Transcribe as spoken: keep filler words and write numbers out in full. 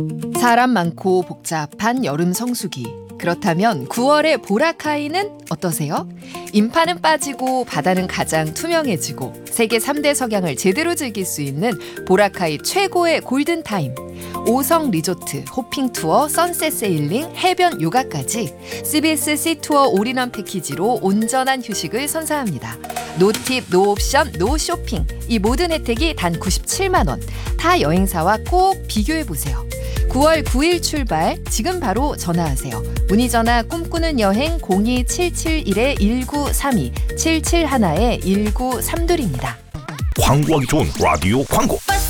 사람 많고 복잡한 여름 성수기. 그렇다면 구월의 보라카이는 어떠세요? 인파는 빠지고 바다는 가장 투명해지고 세계 삼 대 석양을 제대로 즐길 수 있는 보라카이 최고의 골든타임. 오성 리조트, 호핑 투어, 선셋 세일링, 해변 요가까지 씨비에스 시투어 올인원 패키지로 온전한 휴식을 선사합니다. 노팁, 노옵션, 노쇼핑. 이 모든 혜택이 단 구십칠만 원. 타 여행사와 꼭 비교해보세요. 구월 구일 출발, 지금 바로 전화하세요. 문의 전화 꿈꾸는 여행 공이 칠칠일 일구삼이, 칠칠일 일구삼이입니다. 광고하기 좋은 라디오 광고.